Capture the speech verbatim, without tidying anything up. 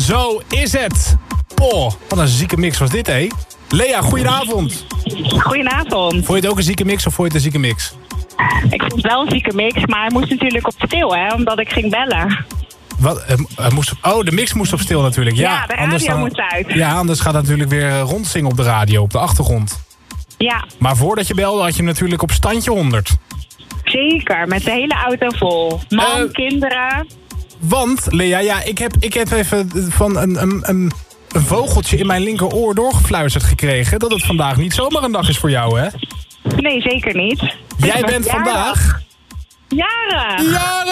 zo is het. Oh, wat een zieke mix was dit, hé. Lea, goedenavond. Goedenavond. Vond je het ook een zieke mix of vond je het een zieke mix? Ik vond het wel een zieke mix, maar hij moest natuurlijk op stil, hè, omdat ik ging bellen. Wat, uh, uh, moest, oh, de mix moest op stil natuurlijk. Ja, Ja, de radio anders dan, moest uit. Ja, anders gaat het natuurlijk weer uh, rondzingen op de radio, op de achtergrond. Ja, Maar voordat je belde had je hem natuurlijk op standje honderd. zeker. Met de hele auto vol. Man, Uh, kinderen. Want, Lea, ja, ik heb, ik heb even van een, een, een, een vogeltje in mijn linkeroor doorgefluisterd gekregen... dat het vandaag niet zomaar een dag is voor jou, hè? Nee, zeker niet. Jij bent vandaag... Jaren. Jaren!